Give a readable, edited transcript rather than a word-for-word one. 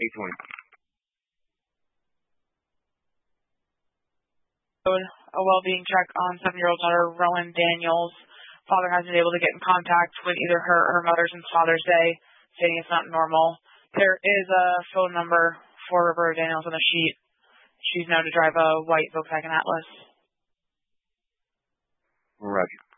A well-being check on 7-year-old daughter, Rowan Daniels. Father has been able to get in contact with either her or her mother since Father's Day, saying it's not normal. There is a phone number for Roberta Daniels on the sheet. She's known to drive a white Volkswagen Atlas. Roger.